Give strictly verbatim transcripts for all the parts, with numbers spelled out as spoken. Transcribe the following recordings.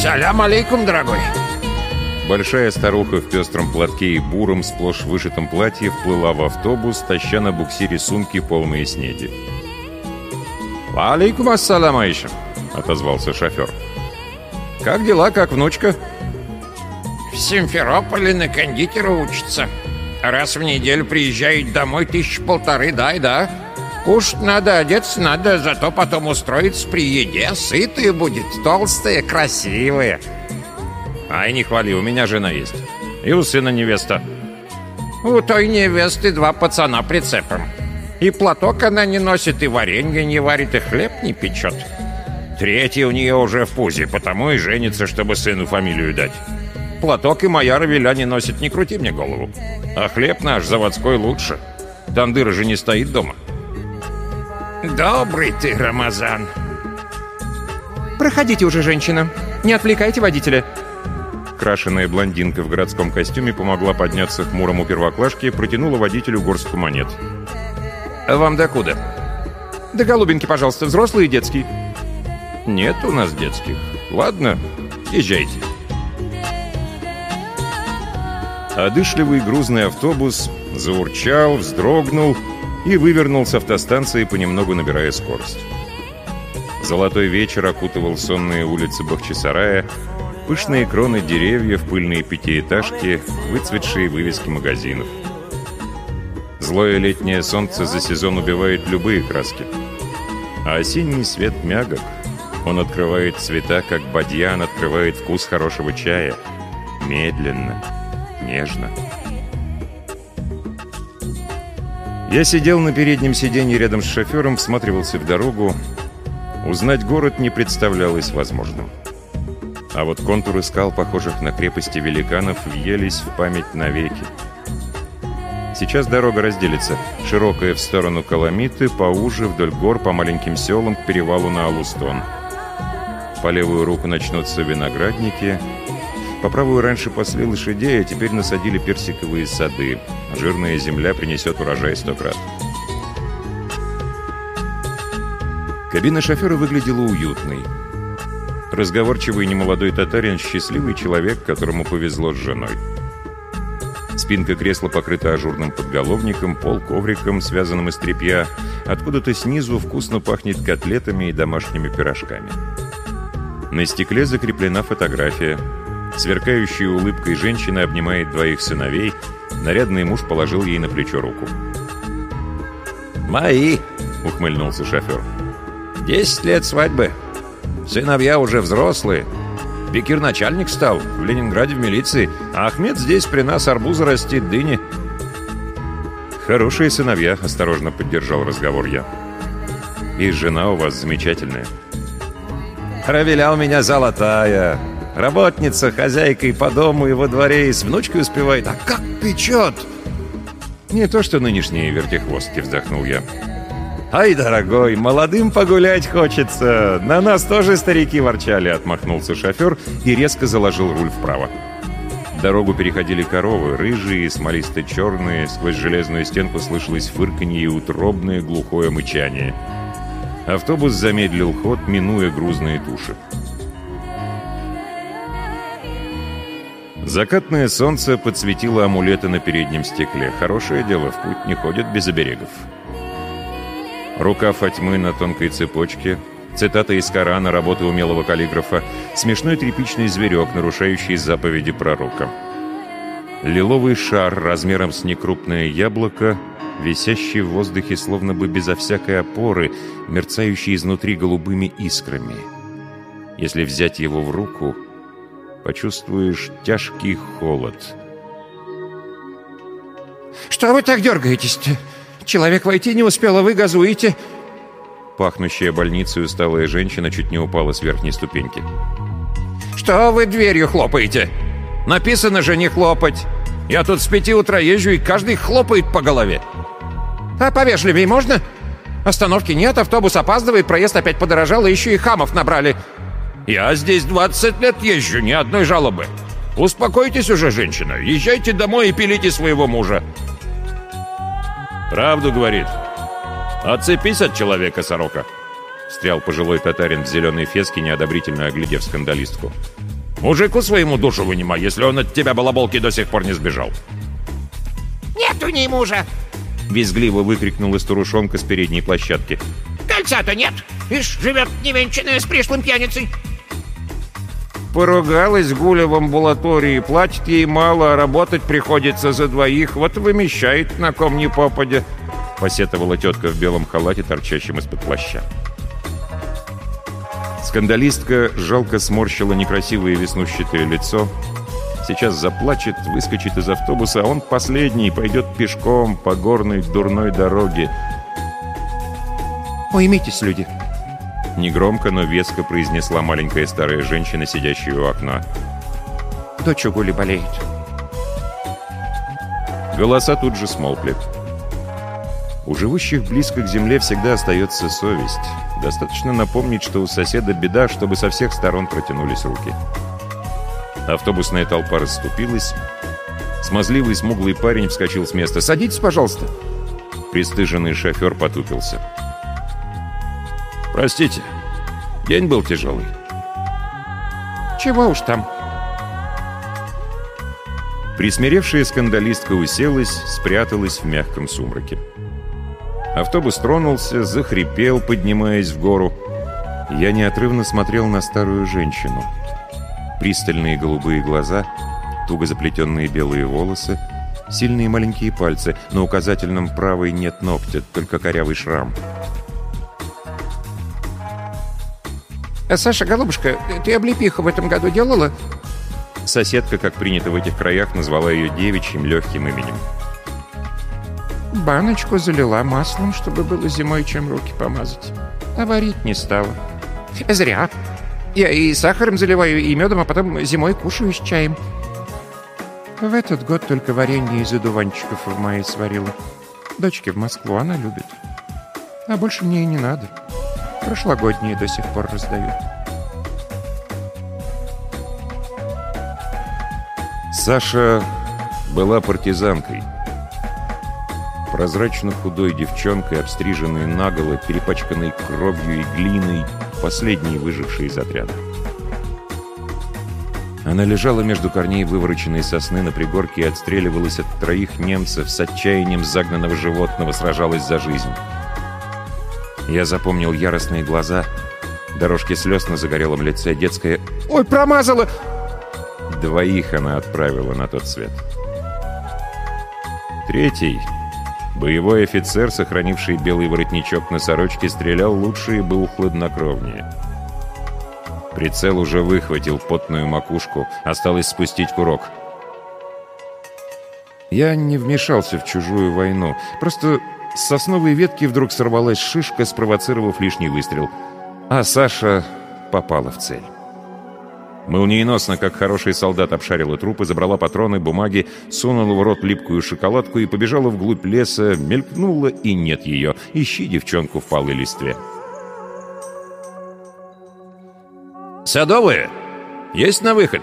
Салям алейкум, дорогой. Большая старуха в пестром платке и буром, сплошь вышитом платье, вплыла в автобус, таща на буксире сумки, полные снеди. «Ва алейкум ассалам, Аиша», — отозвался шофер. «Как дела, как внучка?» В Симферополе на кондитера учится. Раз в неделю приезжает домой тысячи полторы, дай, да. Кушать надо, одеться надо, зато потом устроиться при еде. Сытая будет, толстая, красивая. Ай, не хвали, у меня жена есть. И у сына невеста. У той невесты два пацана прицепом. И платок она не носит, и варенье не варит, и хлеб не печет. Третья у нее уже в пузе, потому и женится, чтобы сыну фамилию дать. Платок и моя равеля не носит, не крути мне голову. А хлеб наш заводской лучше. Тандыра же не стоит дома. Добрый ты, Рамазан. Проходите уже, женщина. Не отвлекайте водителя. Крашеная блондинка в городском костюме помогла подняться хмурому первоклашке и протянула водителю горстку монет. А вам докуда? Да голубенький, пожалуйста, взрослый и детский. Нет у нас детских. Ладно, езжайте. Одышливый грузный автобус заурчал, вздрогнул и вывернул с автостанции, понемногу набирая скорость. Золотой вечер окутывал сонные улицы Бахчисарая, пышные кроны деревьев, пыльные пятиэтажки, выцветшие вывески магазинов. Злое летнее солнце за сезон убивает любые краски. А осенний свет мягок. Он открывает цвета, как бадьян открывает вкус хорошего чая. Медленно, нежно. Я сидел на переднем сиденье рядом с шофером, всматривался в дорогу. Узнать город не представлялось возможным. А вот контуры скал, похожих на крепости великанов, въелись в память навеки. Сейчас дорога разделится. Широкая в сторону Каламиты, поуже вдоль гор, по маленьким селам к перевалу на Алустон. По левую руку начнутся виноградники. По правую раньше пасли лошадей, а теперь насадили персиковые сады. Жирная земля принесет урожай сто крат. Кабина шофера выглядела уютной. Разговорчивый немолодой татарин — счастливый человек, которому повезло с женой. Спинка кресла покрыта ажурным подголовником, пол ковриком, связанным из тряпья. Откуда-то снизу вкусно пахнет котлетами и домашними пирожками. На стекле закреплена фотография. Сверкающей улыбкой женщина обнимает двоих сыновей. Нарядный муж положил ей на плечо руку. «Мои!» — ухмыльнулся шофер. «Десять лет свадьбы. Сыновья уже взрослые. Бекир начальник стал, в Ленинграде в милиции. А Ахмед здесь при нас арбузы растит, дыни». «Хорошие сыновья», — осторожно поддержал разговор я. «И жена у вас замечательная». «Равеля у меня золотая. Работница, хозяйка и по дому, и во дворе, и с внучкой успевает. А как печет!» «Не то что нынешние вертихвостки», — вздохнул я. «Ай, дорогой, молодым погулять хочется. На нас тоже старики ворчали», — отмахнулся шофер и резко заложил руль вправо. Дорогу переходили коровы, рыжие, смолисто-черные. Сквозь железную стенку слышалось фырканье и утробное глухое мычание. Автобус замедлил ход, минуя грузные туши. Закатное солнце подсветило амулеты на переднем стекле. Хорошее дело, в путь не ходят без оберегов. Рука Фатьмы на тонкой цепочке, цитата из Корана, работы умелого каллиграфа, смешной тряпичный зверек, нарушающий заповеди пророка. Лиловый шар размером с некрупное яблоко, висящий в воздухе словно бы безо всякой опоры, мерцающий изнутри голубыми искрами. Если взять его в руку, почувствуешь тяжкий холод. «Что вы так дергаетесь-то? Человек войти не успел, а вы газуете!» Пахнущая больницей усталая женщина чуть не упала с верхней ступеньки. «Что вы дверью хлопаете? Написано же не хлопать. Я тут с пяти утра езжу, и каждый хлопает по голове». «А повежливее можно? Остановки нет, автобус опаздывает, проезд опять подорожал, и еще и хамов набрали». «Я здесь двадцать лет езжу, ни одной жалобы. Успокойтесь уже, женщина, езжайте домой и пилите своего мужа». «Правду говорит. Отцепись от человека, сорока», — встрял пожилой татарин в зеленой феске, неодобрительно оглядев скандалистку. Мужику своему душу вынимай, если он от тебя, балаболки, до сих пор не сбежал. Нет у ней мужа. Визгливо выкрикнула старушонка с передней площадки. Кольца-то нет. Ишь, живет невенчанная с пришлым пьяницей. Поругалась Гуля в амбулатории, платит ей мало, а работать приходится за двоих, вот вымещает на ком ни попадя, — посетовала тетка в белом халате, торчащем из-под плаща. Скандалистка жалко сморщила некрасивое веснущатое лицо. Сейчас заплачет, выскочит из автобуса, а он последний пойдет пешком по горной дурной дороге. «Уймитесь, люди!» Негромко, но веско произнесла маленькая старая женщина, сидящая у окна. «Дочь у Гули болеет». Голоса тут же смолкли. У живущих близко к земле всегда остается совесть. Достаточно напомнить, что у соседа беда, чтобы со всех сторон протянулись руки. Автобусная толпа расступилась. Смазливый смуглый парень вскочил с места. «Садитесь, пожалуйста!» Пристыженный шофер потупился. «Простите, день был тяжелый». «Чего уж там?» Присмиревшая скандалистка уселась, спряталась в мягком сумраке. Автобус тронулся, захрипел, поднимаясь в гору. Я неотрывно смотрел на старую женщину. Пристальные голубые глаза, туго заплетенные белые волосы, сильные маленькие пальцы. На указательном правой нет ногтя, только корявый шрам. А Саша, голубушка, ты облепиху в этом году делала?» Соседка, как принято в этих краях, назвала ее девичьим легким именем. «Баночку залила маслом, чтобы было зимой чем руки помазать. А варить не стала». «Зря. Я и сахаром заливаю, и медом, а потом зимой кушаю с чаем». В этот год только варенье из одуванчиков в мае сварила. Дочке в Москву она любит. А больше мне и не надо. Прошлогодние до сих пор раздают. Саша была партизанкой. Прозрачно худой девчонкой, обстриженной наголо, перепачканной кровью и глиной, последней выжившей из отряда. Она лежала между корней вывороченной сосны на пригорке и отстреливалась от троих немцев, с отчаянием загнанного животного сражалась за жизнь. Я запомнил яростные глаза, дорожки слез на загорелом лице, детское «Ой, промазала!» Двоих она отправила на тот свет. Третий, боевой офицер, сохранивший белый воротничок на сорочке, стрелял лучше и был хладнокровнее. Прицел уже выхватил потную макушку, осталось спустить курок. Я не вмешался в чужую войну, просто с сосновой ветки вдруг сорвалась шишка, спровоцировав лишний выстрел. А Саша попала в цель. Молниеносно, как хороший солдат, обшарила трупы, забрала патроны, бумаги, сунула в рот липкую шоколадку и побежала вглубь леса, мелькнула, и нет ее. Ищи девчонку в палой листве. «Садовые! Есть на выход?»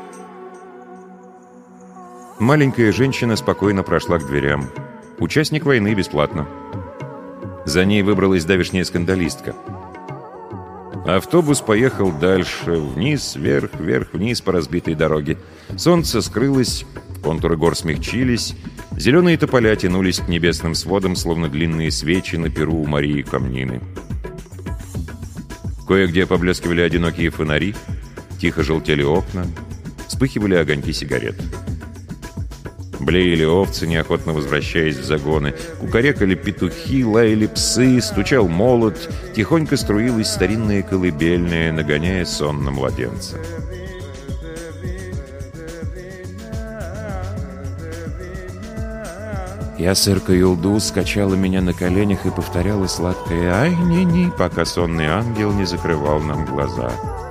Маленькая женщина спокойно прошла к дверям. Участник войны бесплатно. За ней выбралась давешняя скандалистка. Автобус поехал дальше, вниз, вверх, вверх, вниз по разбитой дороге. Солнце скрылось, контуры гор смягчились, зеленые тополя тянулись к небесным сводам, словно длинные свечи на перу у Марии Камнины. Кое-где поблескивали одинокие фонари, тихо желтели окна, вспыхивали огоньки сигарет. Блеяли овцы, неохотно возвращаясь в загоны. Кукарекали петухи, лаяли псы, стучал молот. Тихонько струилась старинная колыбельная, нагоняя сон на младенца. Я сырка Юлду скачала меня на коленях и повторяла сладкое «Ай-ни-ни», пока сонный ангел не закрывал нам глаза.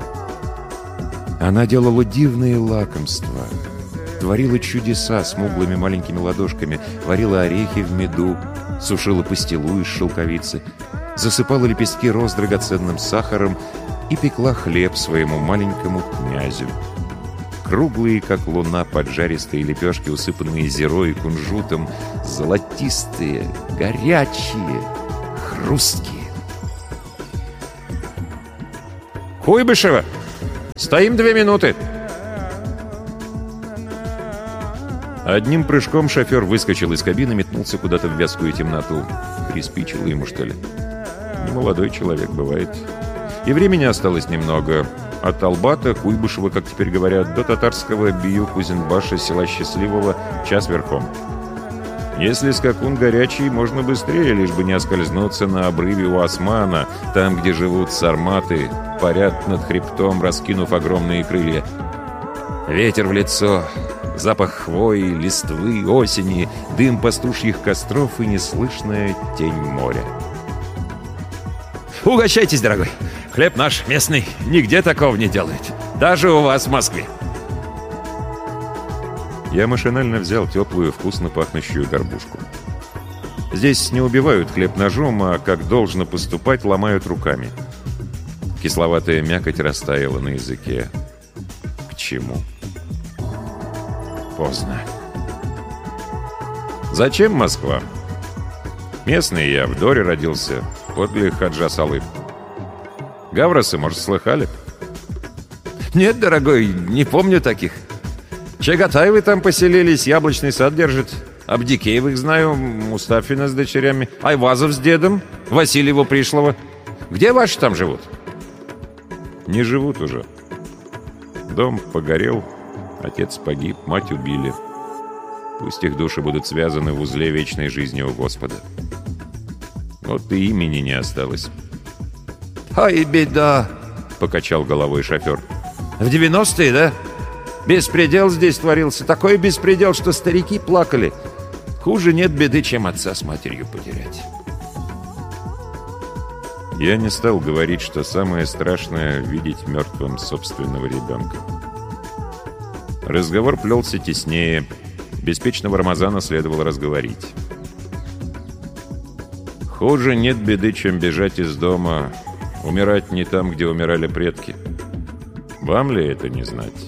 Она делала дивные лакомства, творила чудеса смуглыми маленькими ладошками, варила орехи в меду, сушила пастилу из шелковицы, засыпала лепестки роз драгоценным сахаром и пекла хлеб своему маленькому князю. Круглые, как луна, поджаристые лепешки, усыпанные зирой и кунжутом, золотистые, горячие, хрусткие. «Куйбышева! Стоим две минуты!» Одним прыжком шофер выскочил из кабины, метнулся куда-то в вязкую темноту. Приспичило ему, что ли? Немолодой человек, бывает. И времени осталось немного. От Албата, Куйбышева, как теперь говорят, до татарского Бию-Кузенбаша, села Счастливого, час верхом. Если скакун горячий, можно быстрее, лишь бы не оскользнуться на обрыве у Османа, там, где живут сарматы, парят над хребтом, раскинув огромные крылья. Ветер в лицо, запах хвои, листвы, осени, дым пастушьих костров и неслышная тень моря. Угощайтесь, дорогой. Хлеб наш местный, нигде такого не делают. Даже у вас в Москве. Я машинально взял теплую, вкусно пахнущую горбушку. Здесь не убивают хлеб ножом, а, как должно поступать, ломают руками. Кисловатая мякоть растаяла на языке. К чему? Поздно. Зачем Москва? Местный я, в Доре родился, подле Хаджа Салы. Гавросы, может, слыхали? Нет, дорогой, не помню таких. Чагатаевы там поселились, яблочный сад держит. Абдикеевых знаю, Мустафина с дочерями, Айвазов с дедом, Васильева Пришлого. Где ваши там живут? Не живут уже. Дом погорел, отец погиб, мать убили. Пусть их души будут связаны в узле вечной жизни у Господа. Вот и имени не осталось. «Ай, беда!» — покачал головой шофер. «В девяностые, да? Беспредел здесь творился. Такой беспредел, что старики плакали. Хуже нет беды, чем отца с матерью потерять». Я не стал говорить, что самое страшное — видеть мертвым собственного ребенка. Разговор плелся теснее. Беспечного Рамазана следовало разговорить. Хуже нет беды, чем бежать из дома, умирать не там, где умирали предки. Вам ли это не знать?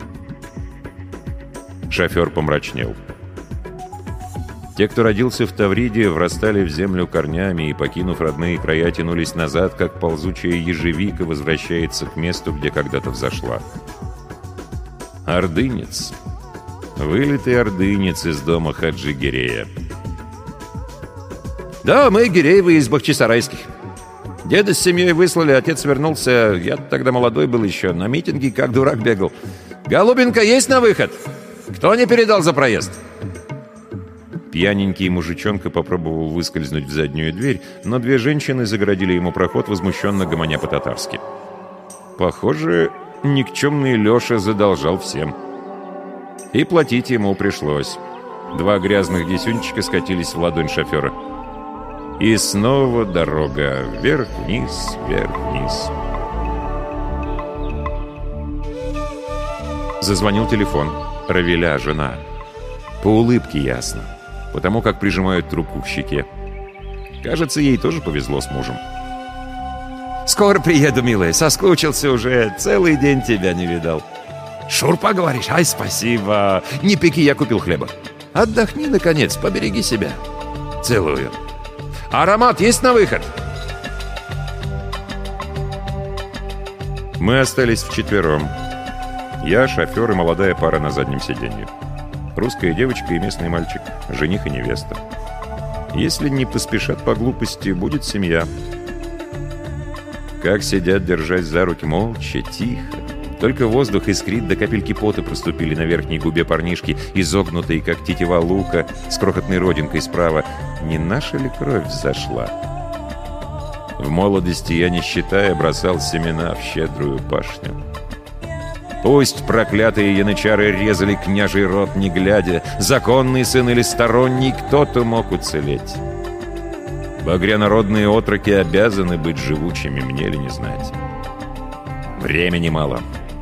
Шофер помрачнел. Те, кто родился в Тавриде, врастали в землю корнями и, покинув родные края, тянулись назад, как ползучая ежевика возвращается к месту, где когда-то взошла. Ордынец. Вылитый ордынец из дома Хаджи Гирея. «Да, мы Гиреевы из Бахчисарайских. Деда с семьей выслали, отец вернулся. Я тогда молодой был еще, на митинге как дурак бегал. Голубенко есть на выход? Кто не передал за проезд?» Пьяненький мужичонка попробовал выскользнуть в заднюю дверь, но две женщины загородили ему проход, возмущенно гомоня по-татарски. Похоже, никчемный Леша задолжал всем. И платить ему пришлось. Два грязных десюнчика скатились в ладонь шофера. И снова дорога. Вверх-вниз, вверх-вниз. Зазвонил телефон. Равиля, жена. По улыбке ясно. Потому как прижимают трубку к щеке. Кажется, ей тоже повезло с мужем. «Скоро приеду, милая. Соскучился уже. Целый день тебя не видал». «Шурпа, говоришь? Ай, спасибо. Не пеки, я купил хлеба. Отдохни, наконец, побереги себя. Целую. Аромат есть на выход?» Мы остались вчетвером. Я, шофер и молодая пара на заднем сиденье. Русская девочка и местный мальчик, жених и невеста. Если не поспешат по глупости, будет семья. Как сидят, держась за руки, молча, тихо. Только воздух искрит, до капельки пота проступили на верхней губе парнишки, изогнутой, как тетива лука, с крохотной родинкой справа. Не наша ли кровь взошла? В молодости я, не считая, бросал семена в щедрую пашню. Пусть проклятые янычары резали княжий род, не глядя, законный сын или сторонний, кто-то мог уцелеть. Багрянародные отроки обязаны быть живучими, мне ли не знать. Времени мало.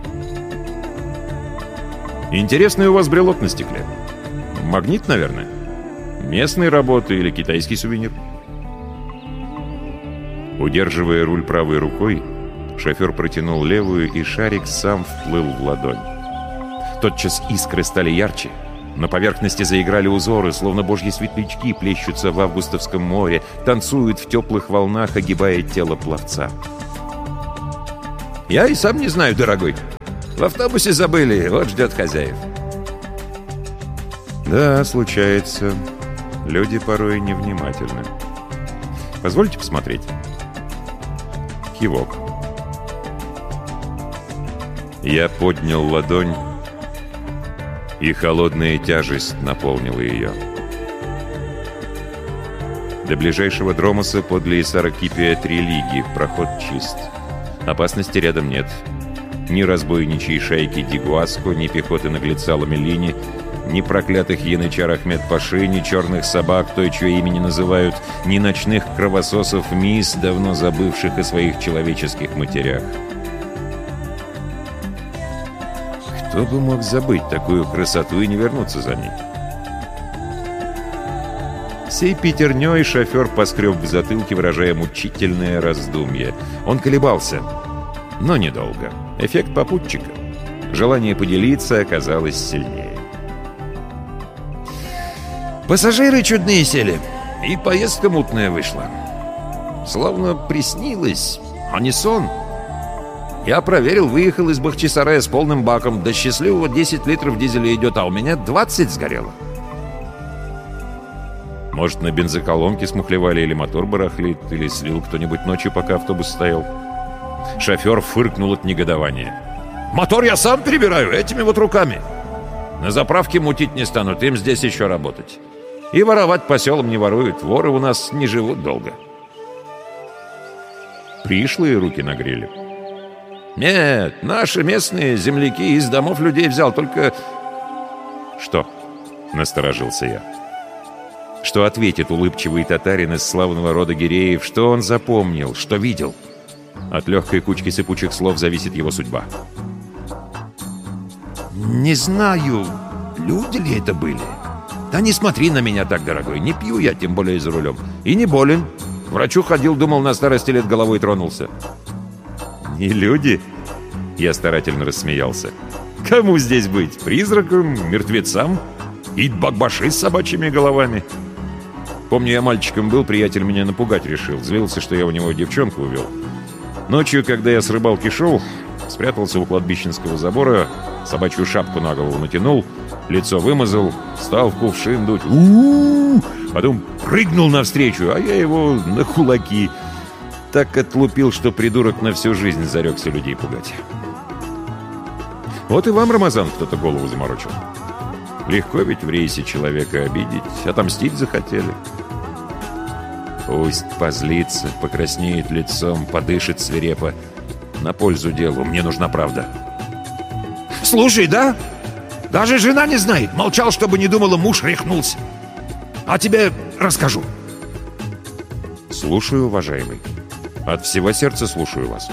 Интересный у вас брелок на стекле. Магнит, наверное? Местной работы или китайский сувенир? Удерживая руль правой рукой, шофер протянул левую, и шарик сам вплыл в ладонь. Тотчас искры стали ярче. На поверхности заиграли узоры, словно божьи светлячки плещутся в августовском море, танцуют в теплых волнах, огибая тело пловца. «Я и сам не знаю, дорогой. В автобусе забыли, вот ждет хозяев». Да, случается. Люди порой невнимательны. Позвольте посмотреть. Кивок. Я поднял ладонь, и холодная тяжесть наполнила ее. До ближайшего Дромоса подле Исаракипия три лиги, проход чист. Опасности рядом нет. Ни разбойничьей шайки Дигуаско, ни пехоты наглеца Ламеллини, ни проклятых янычар Ахмед-Паши, ни черных собак, той, чье имя не называют, ни ночных кровососов Мисс, давно забывших о своих человеческих матерях. Кто бы мог забыть такую красоту и не вернуться за ней? Сей пятерней шофер поскреб в затылке, выражая мучительное раздумье. Он колебался, но недолго. Эффект попутчика. Желание поделиться оказалось сильнее. Пассажиры чудные сели, и поездка мутная вышла. Словно приснилось, а не сон. Я проверил, выехал из Бахчисарая с полным баком. До счастливого десять литров дизеля идет, а у меня двадцать сгорело. Может, на бензоколонке смухлевали, или мотор барахлит, или слил кто-нибудь ночью, пока автобус стоял. Шофер фыркнул от негодования. Мотор я сам перебираю этими вот руками. На заправке мутить не станут, им здесь еще работать. И воровать по селам не воруют, воры у нас не живут долго. Пришлые руки нагрели. Нет, наши местные земляки из домов людей взял, только... Что? Насторожился я. Что ответит улыбчивый татарин из славного рода Гиреев? Что он запомнил? Что видел? От легкой кучки сыпучих слов зависит его судьба. Не знаю, люди ли это были. Да не смотри на меня так, дорогой. Не пью я, тем более за рулем. И не болен. К врачу ходил, думал, на старости лет головой тронулся. Не люди? Я старательно рассмеялся. Кому здесь быть? Призраком? Мертвецам? И бакбаши с собачьими головами? Помню, я мальчиком был, приятель меня напугать решил. Злился, что я у него девчонку увел. Ночью, когда я с рыбалки шел, спрятался у кладбищенского забора, собачью шапку на голову натянул, лицо вымазал, стал в кувшин дуть. У-у-у! Потом прыгнул навстречу, а я его на кулаки. Так отлупил, что придурок на всю жизнь зарекся людей пугать. Вот и вам, Рамазан, кто-то голову заморочил. Легко ведь в рейсе человека обидеть, отомстить захотели. Пусть позлится, покраснеет лицом, подышит свирепо. На пользу делу, мне нужна правда. Слушай, да? Даже жена не знает. Молчал, чтобы не думала, муж рехнулся. А тебе расскажу. Слушаю, уважаемый. От всего сердца слушаю вас.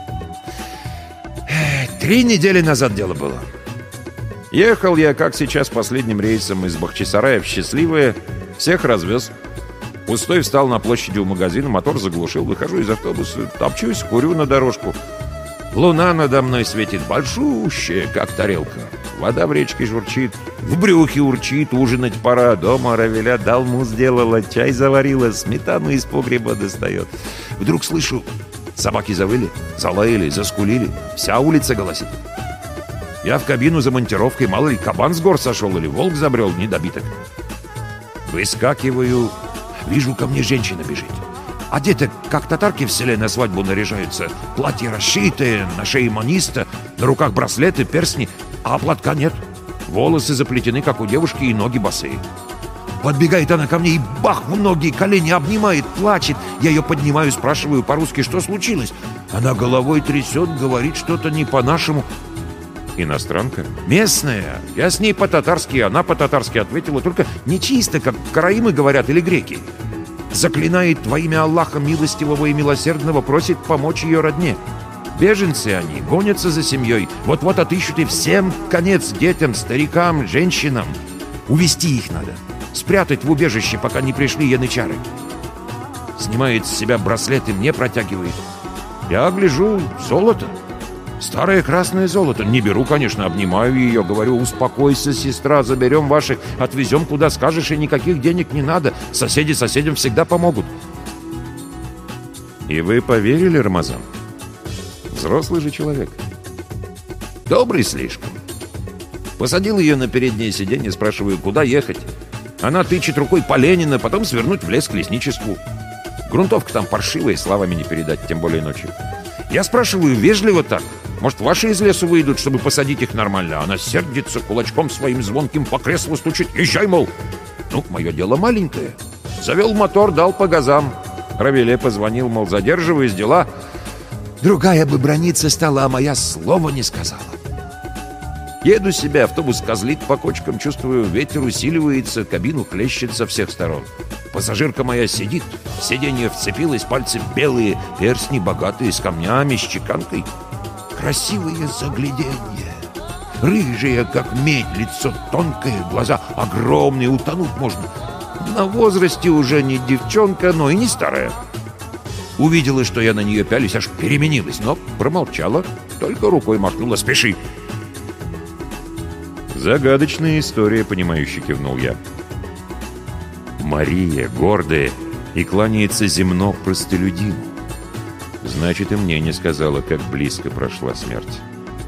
Три недели назад дело было. Ехал я, как сейчас, последним рейсом из Бахчисарая в Счастливое. Всех развез. Пустой встал на площади у магазина, мотор заглушил. Выхожу из автобуса, топчусь, курю на дорожку. Луна надо мной светит, большущая, как тарелка. Вода в речке журчит, в брюхе урчит, ужинать пора. Дома Равиля долму сделала, чай заварила, сметану из погреба достает. Вдруг слышу, собаки завыли, залаяли, заскулили. Вся улица голосит. Я в кабину за монтировкой, мало ли кабан с гор сошел или волк забрел, недобиток. Выскакиваю, вижу, ко мне женщина бежит. Одеты, как татарки в селе на свадьбу наряжаются. Платье расшитое, на шее маниста, на руках браслеты, перстни, а платка нет. Волосы заплетены, как у девушки, и ноги босые. Подбегает она ко мне и бах в ноги, колени обнимает, плачет. Я ее поднимаю, спрашиваю по-русски, что случилось. Она головой трясет, говорит что-то не по-нашему. Иностранка? Местная. Я с ней по-татарски, она по-татарски ответила, только не чисто, как караимы говорят или греки. Заклинает во имя Аллаха милостивого и милосердного, просит помочь ее родне. Беженцы они, гонятся за семьей. Вот-вот отыщут и всем конец, детям, старикам, женщинам. Увести их надо. Спрятать в убежище, пока не пришли янычары. Снимает с себя браслет и мне протягивает. Я гляжу, золото. Старое красное золото. Не беру, конечно, обнимаю ее, говорю, успокойся, сестра, заберем ваших, отвезем куда скажешь, и никаких денег не надо. Соседи соседям всегда помогут. И вы поверили, Рамазан? Взрослый же человек. Добрый слишком. Посадил ее на переднее сиденье, спрашиваю, куда ехать. Она тычет рукой по Ленина, потом свернуть в лес к лесничеству. Грунтовка там паршивая, словами не передать, тем более ночью. Я спрашиваю, вежливо так, может, ваши из лесу выйдут, чтобы посадить их нормально? Она сердится, кулачком своим звонким по креслу стучит. Езжай, мол. Ну, мое дело маленькое. Завел мотор, дал по газам. Равиле позвонил, мол, задерживаюсь, дела. Другая бы браниться стала, а моя слова не сказала. Еду себе, автобус козлит по кочкам, чувствую, ветер усиливается, кабину хлещет со всех сторон. Пассажирка моя сидит, в сиденье вцепилась, пальцы белые, перстни богатые, с камнями, с чеканкой. Красивое загляденье. Рыжее, как медь, лицо тонкое, глаза огромные, утонуть можно. На возрасте уже не девчонка, но и не старая. Увидела, что я на нее пялюсь, аж переменилась, но промолчала, только рукой махнула: «Спеши». «Загадочная история», — понимающе кивнул я. Мария гордая и кланяется земно простолюдину. Значит, и мне не сказала, как близко прошла смерть.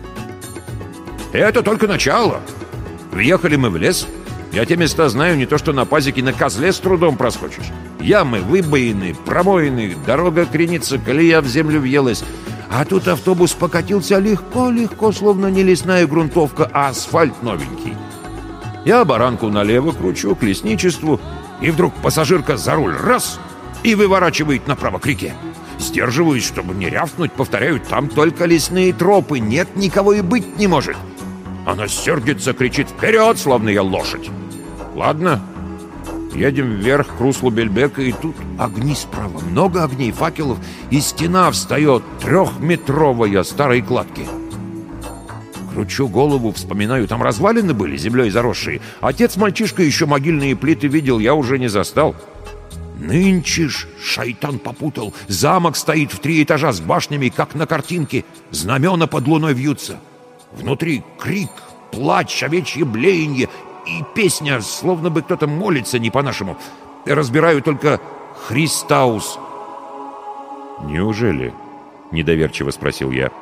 Это только начало. Въехали мы в лес. Я те места знаю, не то что на пазике, на козле с трудом проскочишь. Ямы выбоины, промоины, дорога кренится, колея в землю въелась. А тут автобус покатился легко-легко, словно не лесная грунтовка, а асфальт новенький. Я баранку налево кручу к лесничеству, и вдруг пассажирка за руль раз и выворачивает направо к реке. Сдерживаюсь, чтобы не рявкнуть, повторяю, там только лесные тропы, нет, никого и быть не может. Она сердится, кричит «Вперед!», словно я лошадь. Ладно, едем вверх к руслу Бельбека, и тут огни справа, много огней, факелов, и стена встает, трехметровая, старой кладки. Кручу голову, вспоминаю, там развалины были, землей заросшие. Отец-мальчишка еще могильные плиты видел, я уже не застал. Нынче ж шайтан попутал. Замок стоит в три этажа с башнями, как на картинке. Знамена под луной вьются. Внутри крик, плач, овечье блеяние и песня, словно бы кто-то молится не по-нашему. Разбираю только «Христаус». «Неужели?» — недоверчиво спросил я.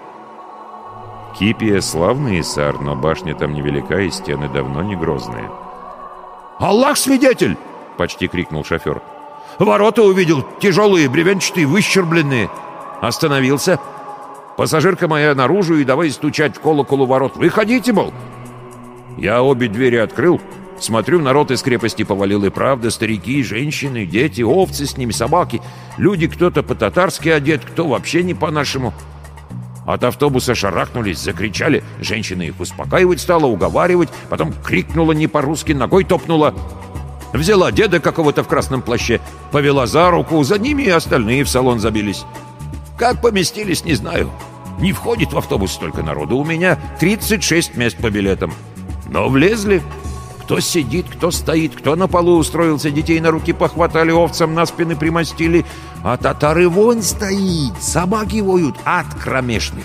«Кипия — славный Исар, но башня там невелика и стены давно не грозные». «Аллах свидетель!» — почти крикнул шофер. «Ворота увидел, тяжелые, бревенчатые, выщербленные». Остановился. Пассажирка моя наружу и давай стучать в колокол у ворот. «Выходите, мол!» Я обе двери открыл. Смотрю, народ из крепости повалил, и правда, старики, женщины, дети, овцы с ними, собаки. Люди, кто-то по-татарски одет, кто вообще не по-нашему. От автобуса шарахнулись, закричали. Женщина их успокаивать стала, уговаривать. Потом крикнула не по-русски, ногой топнула. Взяла деда какого-то в красном плаще, повела за руку, за ними и остальные в салон забились. Как поместились, не знаю. Не входит в автобус столько народу. У меня тридцать шесть мест по билетам. Но влезли. Кто сидит, кто стоит, кто на полу устроился, детей на руки похватали, овцам на спины примостили. А татары вон стоит, собаки воют, ад кромешный.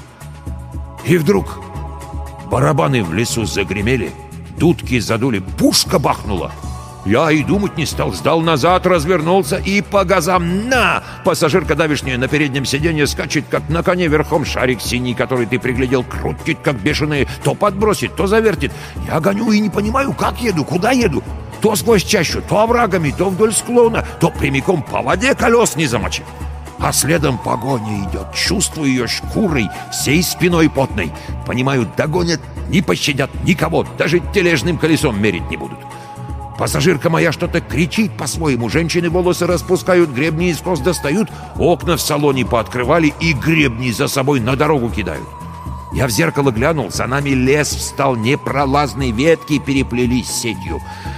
И вдруг барабаны в лесу загремели, дудки задули, пушка бахнула. Я и думать не стал, сдал назад, развернулся и по газам на! Пассажирка давишняя на переднем сиденье скачет, как на коне верхом, шарик синий, который ты приглядел, крутит, как бешеный, то подбросит, то завертит. Я гоню и не понимаю, как еду, куда еду. То сквозь чащу, то оврагами, то вдоль склона, то прямиком по воде, колес не замочив. А следом погоня идет, чувствую ее шкурой, всей спиной потной. Понимаю, догонят, не пощадят никого, даже тележным колесом мерить не будут. Пассажирка моя что-то кричит по-своему. Женщины волосы распускают, гребни из кос достают, окна в салоне пооткрывали и гребни за собой на дорогу кидают. Я в зеркало глянул, за нами лес встал непролазный, ветки переплелись сетью.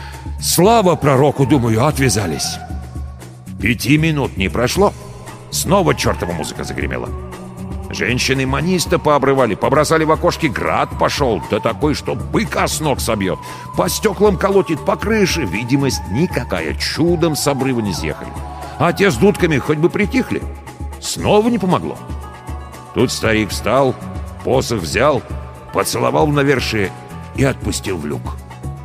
Слава пророку, думаю, отвязались. Пяти минут не прошло. Снова чертова музыка загремела. Женщины маниста пообрывали, побросали в окошки, град пошел, да такой, что быка с ног собьет. По стеклам колотит, по крыше, видимость никакая, чудом с обрыва не съехали. А те с дудками хоть бы притихли. Снова не помогло. Тут старик встал, посох взял, поцеловал в навершие и отпустил в люк.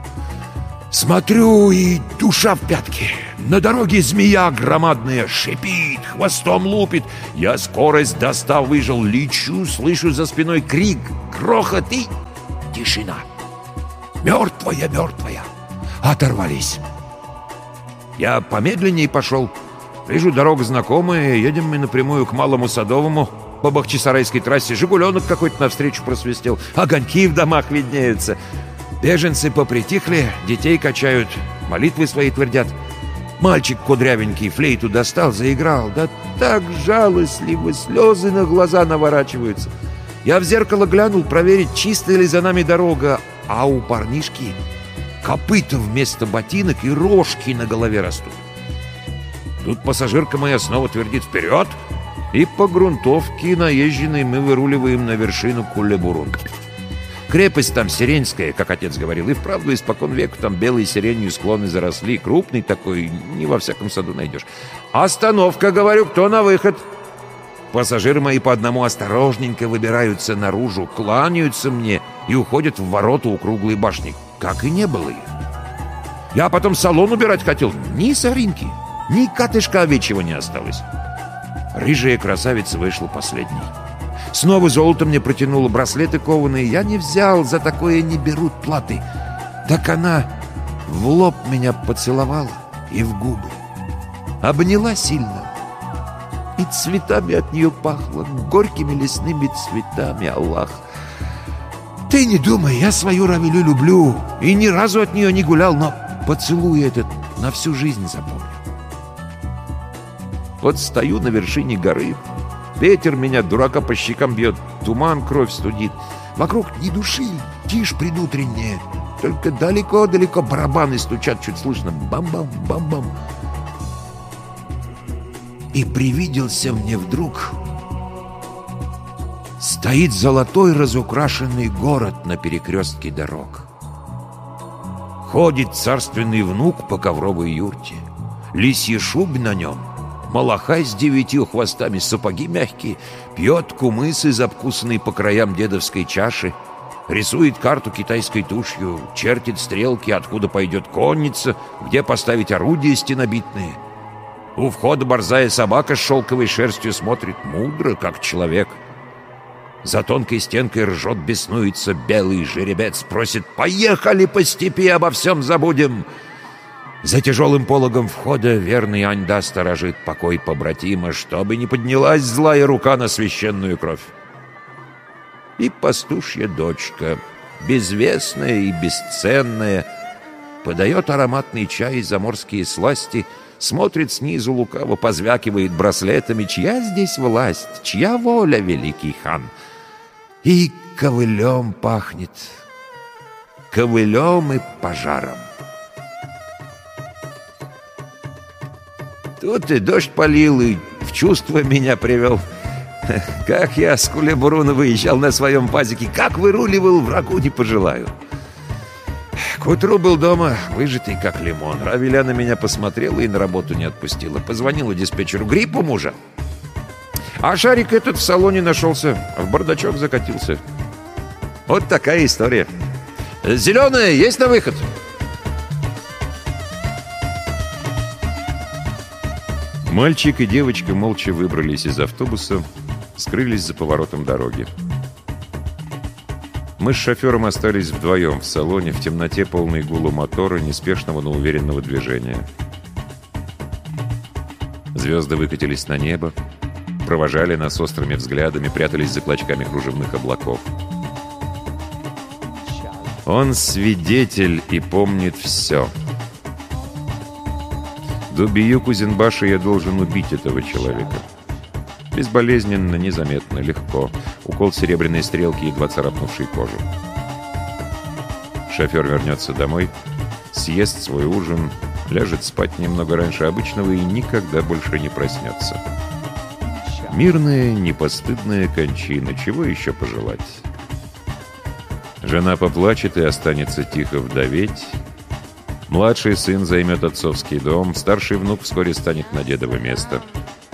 Смотрю, и душа в пятки. На дороге змея громадная шипит, хвостом лупит. Я скорость достав, выжил, лечу, слышу за спиной крик, грохот и тишина. Мертвая, мертвая. Оторвались. Я помедленнее пошел. Вижу, дорога знакомая, едем мы напрямую к Малому Садовому. По Бахчисарайской трассе «Жигуленок» какой-то навстречу просвистел. Огоньки в домах виднеются. Беженцы попритихли, детей качают, молитвы свои твердят. Мальчик кудрявенький флейту достал, заиграл. Да так жалостливо, слезы на глаза наворачиваются. Я в зеркало глянул проверить, чистая ли за нами дорога, а у парнишки копыта вместо ботинок и рожки на голове растут. Тут пассажирка моя снова твердит «Вперед!» И по грунтовке наезженной мы выруливаем на вершину Кулебурун. Крепость там сиреньская, как отец говорил, и вправду испокон веку там белой сиренью склоны заросли. Крупный такой, не во всяком саду найдешь. «Остановка!» — говорю, «кто на выход?» Пассажиры мои по одному осторожненько выбираются наружу, кланяются мне и уходят в ворота у круглой башни. Как и не было их. Я потом салон убирать хотел. Ни соринки, ни катышка овечьего не осталось. Рыжая красавица вышла последней. Снова золото мне протянуло, браслеты кованые. Я не взял, за такое не берут платы. Так она в лоб меня поцеловала и в губы. Обняла сильно. И цветами от нее пахло, горькими лесными цветами, Аллах. Ты не думай, я свою Равилю люблю. И ни разу от нее не гулял, но поцелуй этот на всю жизнь запомню. Вот стою на вершине горы. Ветер меня, дурака, по щекам бьет. Туман кровь студит. Вокруг ни души, тишь предутренняя. Только далеко-далеко барабаны стучат, чуть слышно. Бам-бам, бам-бам. И привиделся мне вдруг... Стоит золотой разукрашенный город на перекрестке дорог. Ходит царственный внук по ковровой юрте. Лисьи шубы на нем. Малахай с девятью хвостами, сапоги мягкие, пьет кумыс из обкусанной по краям дедовской чаши, рисует карту китайской тушью, чертит стрелки, откуда пойдет конница, где поставить орудия стенобитные. У входа борзая собака с шелковой шерстью смотрит мудро, как человек. За тонкой стенкой ржет, беснуется белый жеребец, просит «Поехали по степи, обо всем забудем!» За тяжелым пологом входа верный Аньда сторожит покой побратима, чтобы не поднялась злая рука на священную кровь. И пастушья дочка, безвестная и бесценная, подает ароматный чай и заморские сласти, смотрит снизу лукаво, позвякивает браслетами. Чья здесь власть, чья воля, великий хан? И ковылем пахнет, ковылем и пожаром. Тут и дождь полил, и в чувство меня привел. Как я с Кулебуруна выезжал на своем пазике, как выруливал, врагу не пожелаю. К утру был дома, выжатый как лимон. Равиля на меня посмотрела и на работу не отпустила. Позвонила диспетчеру: грипп у мужа. А шарик этот в салоне нашелся, в бардачок закатился. Вот такая история. Зеленая, есть на выход? Мальчик и девочка молча выбрались из автобуса, скрылись за поворотом дороги. Мы с шофером остались вдвоем в салоне, в темноте, полной гула мотора, неспешного, но уверенного движения. Звезды выкатились на небо, провожали нас острыми взглядами, прятались за клочками кружевных облаков. Он свидетель и помнит все. До Бию-Кузенбаша я должен убить этого человека. Безболезненно, незаметно, легко. Укол серебряной стрелки, едва царапнувшей кожу. Шофер вернется домой, съест свой ужин, ляжет спать немного раньше обычного и никогда больше не проснется. Мирная, непостыдная кончина. Чего еще пожелать? Жена поплачет и останется тихо вдоветь. Младший сын займет отцовский дом, старший внук вскоре станет на дедово место.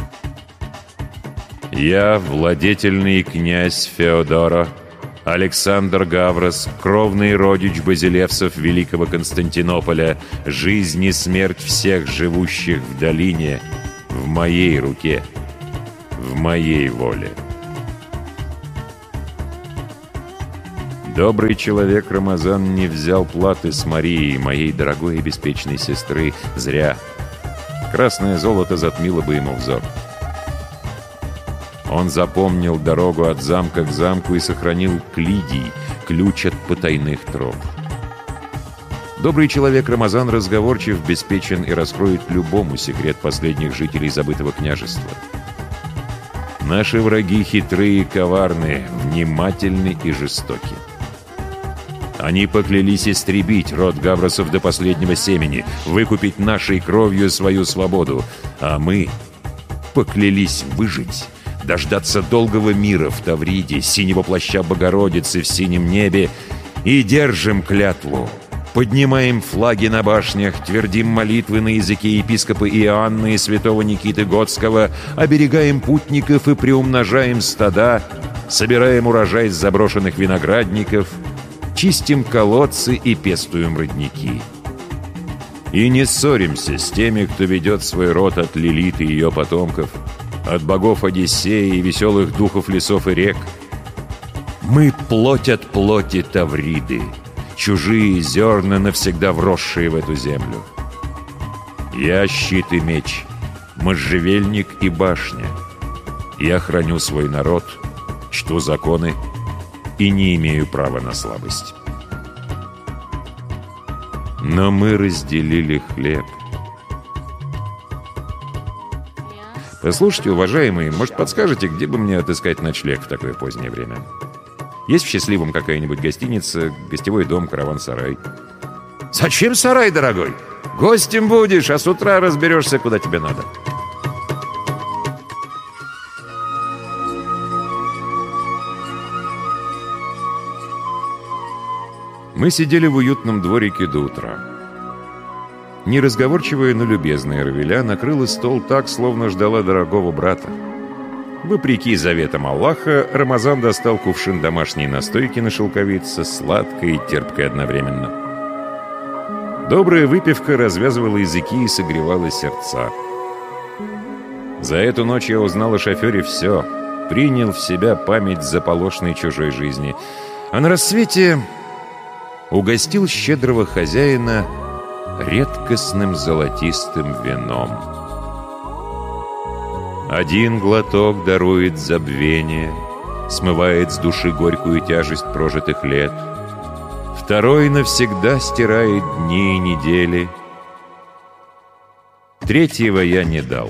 Я, владетельный князь Феодора, Александр Гаврос, кровный родич базилевсов Великого Константинополя, жизнь и смерть всех живущих в долине в моей руке, в моей воле. Добрый человек Рамазан не взял платы с Марией, моей дорогой и беспечной сестры, зря. Красное золото затмило бы ему взор. Он запомнил дорогу от замка к замку и сохранил Клидий, ключ от потайных троп. Добрый человек Рамазан разговорчив, беспечен и раскроет любому секрет последних жителей забытого княжества. Наши враги хитрые и коварные, внимательны и жестоки. Они поклялись истребить род Гавросов до последнего семени, выкупить нашей кровью свою свободу, а мы поклялись выжить, дождаться долгого мира в Тавриде, синего плаща Богородицы в синем небе, и держим клятву. Поднимаем флаги на башнях, твердим молитвы на языке епископа Иоанна и святого Никиты Готского, оберегаем путников и приумножаем стада, собираем урожай с заброшенных виноградников, чистим колодцы и пестуем родники. И не ссоримся с теми, кто ведет свой род от Лилит и ее потомков, от богов Одиссея и веселых духов лесов и рек. Мы плоть от плоти Тавриды, чужие зерна, навсегда вросшие в эту землю. Я щит и меч, можжевельник и башня. Я храню свой народ, чту законы и не имею права на слабость. Но мы разделили хлеб. Послушайте, уважаемые, может, подскажете, где бы мне отыскать ночлег в такое позднее время? Есть в Счастливом какая-нибудь гостиница, гостевой дом, караван-сарай? Зачем сарай, дорогой? Гостем будешь, а с утра разберешься, куда тебе надо. Мы сидели в уютном дворике до утра. Неразговорчивая, но любезная Равиля накрыла стол так, словно ждала дорогого брата. Вопреки заветам Аллаха, Рамазан достал кувшин домашней настойки на шелковице, сладкой и терпкой одновременно. Добрая выпивка развязывала языки и согревала сердца. За эту ночь я узнал о шофере все, принял в себя память заполошной чужой жизни. А на рассвете угостил щедрого хозяина редкостным золотистым вином. Один глоток дарует забвение, смывает с души горькую тяжесть прожитых лет. Второй навсегда стирает дни и недели. Третьего я не дал.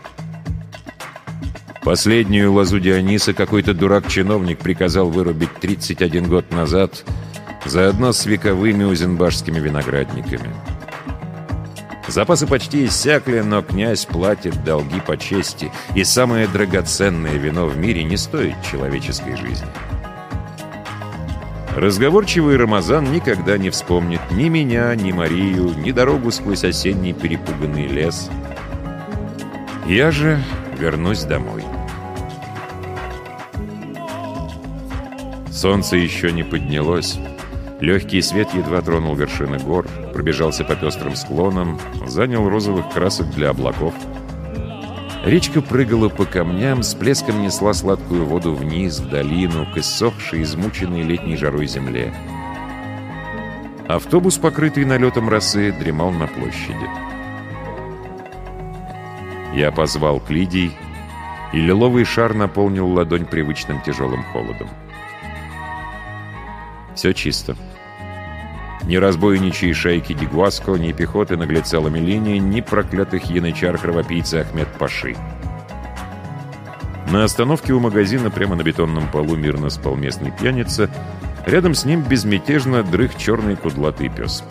Последнюю лозу Диониса какой-то дурак-чиновник приказал вырубить тридцать один год назад, заодно с вековыми узенбашскими виноградниками. Запасы почти иссякли, но князь платит долги по чести, и самое драгоценное вино в мире не стоит человеческой жизни. Разговорчивый Рамазан никогда не вспомнит ни меня, ни Марию, ни дорогу сквозь осенний перепуганный лес. Я же вернусь домой. Солнце еще не поднялось. Легкий свет едва тронул вершины гор, пробежался по пестрым склонам, занял розовых красок для облаков. Речка прыгала по камням, с плеском несла сладкую воду вниз, в долину, к иссохшей, измученной летней жарой земле. Автобус, покрытый налетом росы, дремал на площади. Я позвал Клидий, и лиловый шар наполнил ладонь привычным тяжелым холодом. Все чисто. Ни разбойничьей шайки Дигуаско, ни пехоты на глицелами линии, ни проклятых янычар-кровопийцы Ахмед-Паши. На остановке у магазина прямо на бетонном полу мирно спал местный пьяница. Рядом с ним безмятежно дрых черный кудлатый пес.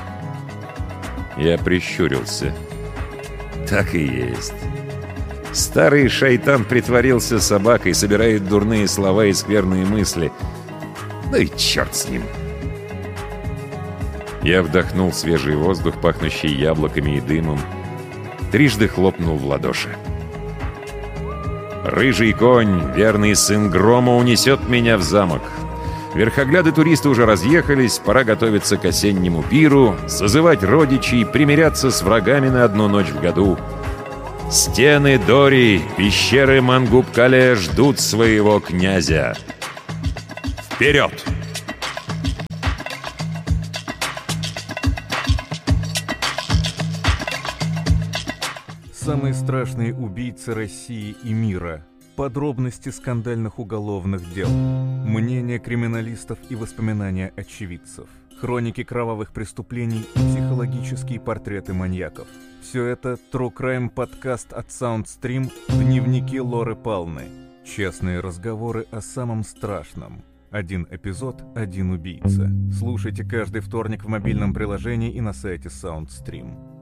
Я прищурился. Так и есть. Старый шайтан притворился собакой, собирает дурные слова и скверные мысли. Ну и черт с ним. Я вдохнул свежий воздух, пахнущий яблоками и дымом. Трижды хлопнул в ладоши. Рыжий конь, верный сын грома, унесет меня в замок. Верхогляды-туристы уже разъехались, пора готовиться к осеннему пиру, созывать родичей, примиряться с врагами на одну ночь в году. Стены Дори, пещеры Мангуб-Кале ждут своего князя. Вперед! Самые страшные убийцы России и мира. Подробности скандальных уголовных дел. Мнения криминалистов и воспоминания очевидцев. Хроники кровавых преступлений и психологические портреты маньяков. Все это True Crime подкаст от Soundstream «Дневники Лоры Палны». Честные разговоры о самом страшном. Один эпизод, один убийца. Слушайте каждый вторник в мобильном приложении и на сайте Soundstream.